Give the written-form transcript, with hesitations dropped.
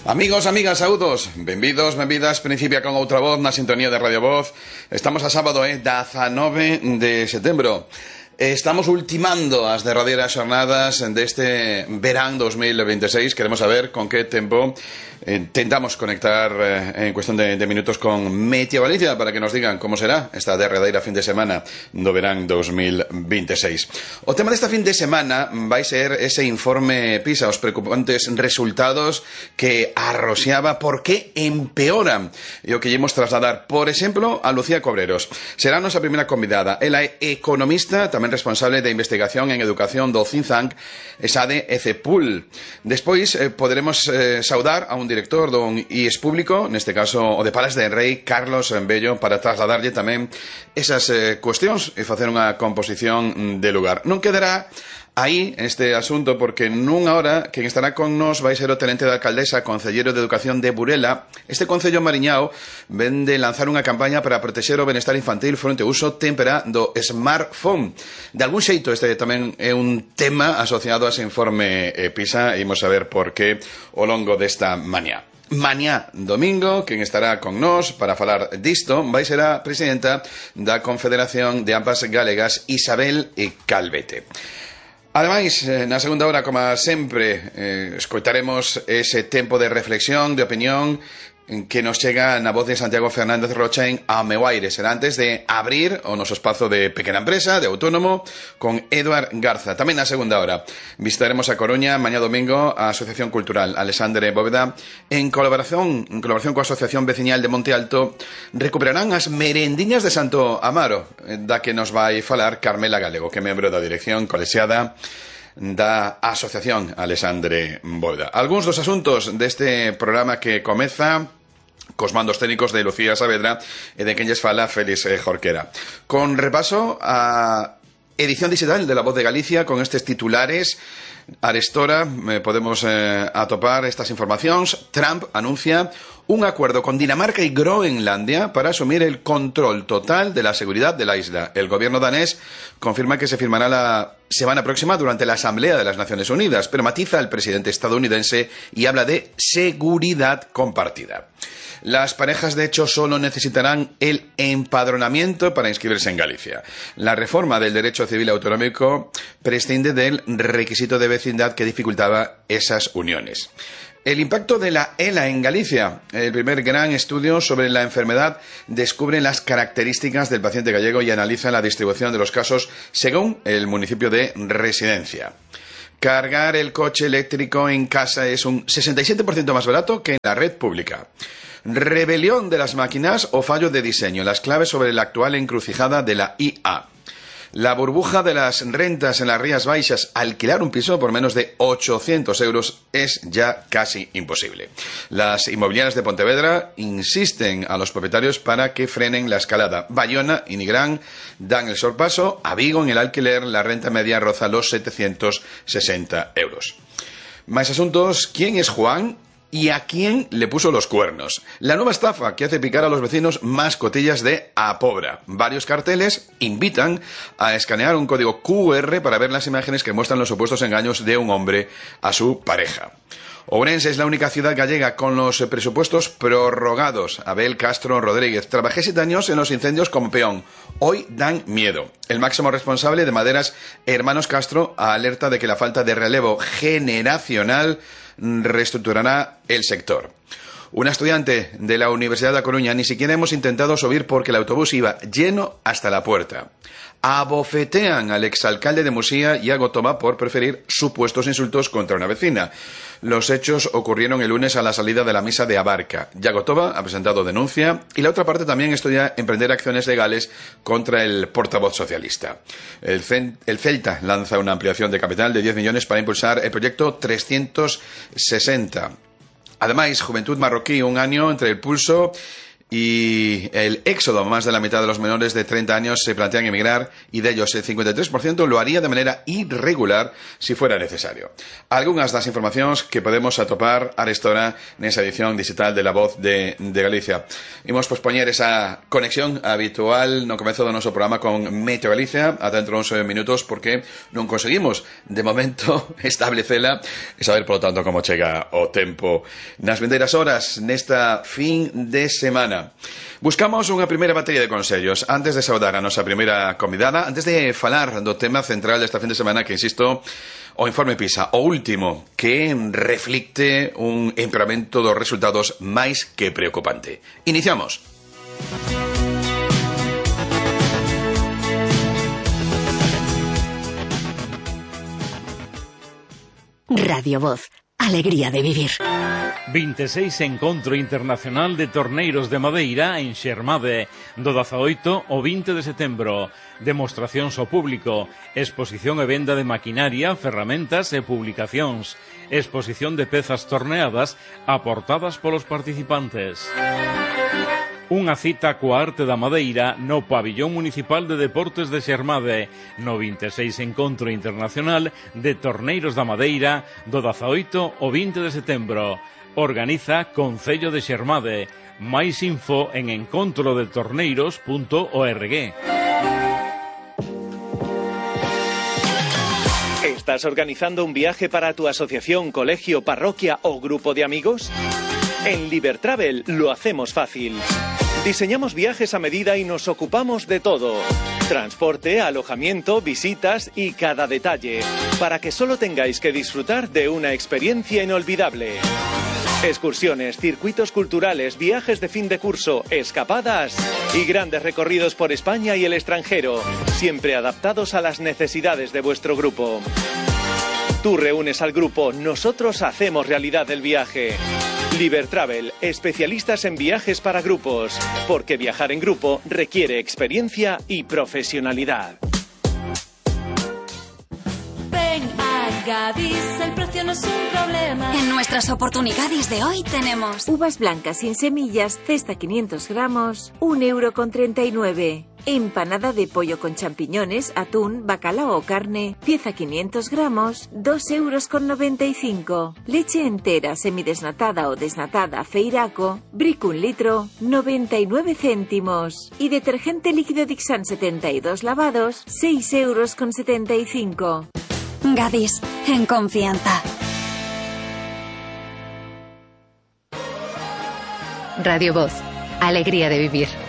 Amigos, amigas, saúdos, benvidos, benvidas, principia con outra voz na sintonía de Radio Voz. Estamos a sábado, 19 de setembro. Estamos ultimando as derradeiras xornadas deste verán 2026. Queremos saber con que tempo tentamos conectar en cuestión de minutos con Meteo Galicia para que nos digan como será esta derradeira fin de semana do verán 2026. O tema desta fin de semana vai ser ese informe PISA, os preocupantes resultados que arroxeaba por que empeoran, e o que llevamos trasladar, por exemplo, a Lucía Cobreros. Será a nosa primeira convidada. Ela é economista, tamén responsable de investigación en educación do think tank ESADE ECEPUL. Despois poderemos saudar a un director dun IES público, neste caso o de Palas de Rei, Carlos Bello, para trasladarlle tamén esas cuestións e facer unha composición de lugar. Non quedará aí este asunto, porque nunha hora quen estará con nos vai ser o tenente da alcaldesa, concellero de Educación de Burela. Este concello mariñao ven de lanzar unha campaña para protexer o benestar infantil fronte ao uso témpera do smartphone. De algún xeito este tamén é un tema asociado a ese informe PISA, e imos saber por que ao longo desta mañá. Mañá domingo, quen estará con nós para falar disto vai ser a presidenta da Confederación de AMPAs Galegas, Isabel Calvete. Ademais, na segunda hora, como sempre, escoitaremos ese tempo de reflexión, de opinión, que nos chega na voz de Santiago Fernández Rocha en A meu aire. Será antes de abrir o noso espazo de pequena empresa, de autónomo, con Eduard Garza. Tamén na segunda hora visitaremos a Coruña, mañá domingo, a Asociación Cultural Alexandre Bóveda. En colaboración coa Asociación Veciñal de Monte Alto, recuperarán as merendiñas de Santo Amaro, da que nos vai falar Carmela Galego, que é membro da dirección colexiada da Asociación Alexandre Bóveda. Algúns dos asuntos deste programa que comeza cos mandos técnicos de Lucía Saavedra e de quen lles fala Félix Jorquera. Con repaso a edición digital de La Voz de Galicia con estes titulares. Arestora podemos atopar estas informacións. Trump anuncia un acuerdo con Dinamarca y Groenlandia para asumir el control total de la seguridad de la isla. El gobierno danés confirma que se firmará la semana próxima durante la Asamblea de las Naciones Unidas, pero matiza el presidente estadounidense y habla de seguridad compartida. Las parejas, de hecho, solo necesitarán el empadronamiento para inscribirse en Galicia. La reforma del derecho civil autonómico prescinde del requisito de vecindad que dificultaba esas uniones. El impacto de la ELA en Galicia. El primer gran estudio sobre la enfermedad descubre las características del paciente gallego y analiza la distribución de los casos según el municipio de residencia. Cargar el coche eléctrico en casa es un 67% más barato que en la red pública. Rebelión de las máquinas o fallo de diseño. Las claves sobre la actual encrucijada de la IA. La burbuja de las rentas en las Rías Baixas. Alquilar un piso por menos de 800 euros es ya casi imposible. Las inmobiliarias de Pontevedra insisten a los propietarios para que frenen la escalada. Bayona y Nigrán dan el sorpaso. A Vigo, en el alquiler, la renta media roza los 760 euros. Más asuntos. ¿Quién es Juan? ¿Y a quién le puso los cuernos? La nueva estafa que hace picar a los vecinos más cotillas de Apobra. Varios carteles invitan a escanear un código QR para ver las imágenes que muestran los supuestos engaños de un hombre a su pareja. Ourense es la única ciudad gallega con los presupuestos prorrogados. Abel Castro Rodríguez. Trabajé 7 años en los incendios como peón. Hoy dan miedo. El máximo responsable de Maderas, Hermanos Castro, alerta de que la falta de relevo generacional reestructurará el sector. Una estudiante de la Universidad de Coruña: ni siquiera hemos intentado subir porque el autobús iba lleno hasta la puerta. Abofetean al exalcalde de Musía, Iago Toba, por preferir supuestos insultos contra una vecina. Los hechos ocurrieron el lunes a la salida de la misa de Abarca. Iago Toba ha presentado denuncia y la otra parte también estudia emprender acciones legales contra el portavoz socialista. El Celta lanza una ampliación de capital de 10 millones para impulsar el proyecto 360. Además, Juventud Marroquí, un año entre el pulso y el éxodo, más de la mitad de los menores de 30 años se plantean emigrar y de ellos el 53% lo haría de manera irregular si fuera necesario. Algunas das informacións que podemos atopar a esta hora nesa edición digital de La Voz de Galicia. Imos pospoñer esa conexión habitual no comezo do noso programa con Meteo Galicia ata dentro de 11 minutos porque non conseguimos de momento establecela e saber, polo tanto, como chega o tempo nas vindeiras horas nesta fin de semana. Buscamos unha primeira batería de consellos antes de saudar a nosa primeira convidada, antes de falar do tema central desta fin de semana que, insisto, o informe PISA, o último, que reflicte un empeoramento dos resultados máis que preocupante. Iniciamos. Radio Voz, alegría de vivir. 26 Encontro Internacional de Torneiros de Madeira en Xermade, do 18 ao 20 de setembro. Demostracións ao público, exposición e venda de maquinaria, ferramentas e publicacións, exposición de pezas torneadas aportadas polos participantes. Unha cita coa arte da madeira no Pabillón Municipal de Deportes de Xermade, no 26 Encontro Internacional de Torneiros da Madeira, do 18 ao 20 de setembro. Organiza Concello de Xermade. Máis info en encontrodetorneiros.org. ¿Estás organizando un viaje para tu asociación, colegio, parroquia o grupo de amigos? En Libertravel lo hacemos fácil. Diseñamos viajes a medida y nos ocupamos de todo. Transporte, alojamiento, visitas y cada detalle, para que solo tengáis que disfrutar de una experiencia inolvidable. Excursiones, circuitos culturales, viajes de fin de curso, escapadas y grandes recorridos por España y el extranjero, siempre adaptados a las necesidades de vuestro grupo. Tú reúnes al grupo, nosotros hacemos realidad el viaje. Libertravel, especialistas en viajes para grupos, porque viajar en grupo requiere experiencia y profesionalidad. Ven a Gadis, el precio no es un problema. En nuestras oportunidades de hoy tenemos uvas blancas sin semillas, cesta 500 gramos, 1,39 €. Empanada de pollo con champiñones, atún, bacalao o carne, pieza 500 gramos, 2,95 €. Leche entera, semidesnatada o desnatada, Feiraco, Brick 1 litro, 99 céntimos. Y detergente líquido Dixan 72 lavados, 6,75 €. Gadis, en confianza. Radio Voz, alegría de vivir.